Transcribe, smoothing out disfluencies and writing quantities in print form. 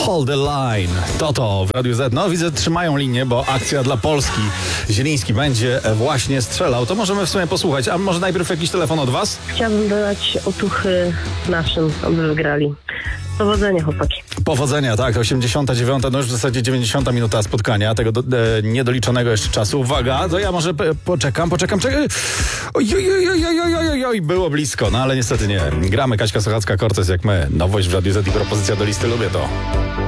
Hold the line. To w Radiu Z. No widzę, trzymają linię, bo akcja dla Polski. Zieliński będzie właśnie strzelał. To możemy w sumie posłuchać. A może najpierw jakiś telefon od was? Chciałabym dodać otuchy naszym, aby wygrali. Powodzenia, chłopaki. Powodzenia, tak. 89, no już w zasadzie 90 minuta spotkania, tego niedoliczonego jeszcze czasu. Uwaga, to ja może poczekam. Oj, było blisko, no ale niestety nie. Gramy Kaśka Sochacka, Cortez jak my. Nowość w Radiu Z i propozycja do listy. Lubię to.